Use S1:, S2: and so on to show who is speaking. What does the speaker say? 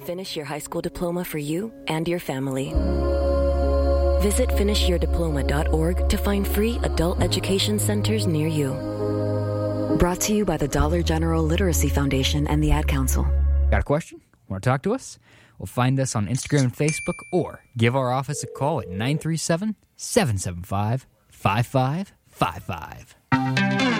S1: finish your high school diploma for you and your family. Visit finishyourdiploma.org to find free adult education centers near you. Brought to you by the Dollar General Literacy Foundation and the Ad Council.
S2: Got a question? Want to talk to us? Well, find us on Instagram and Facebook or give our office a call at 937-775-5555.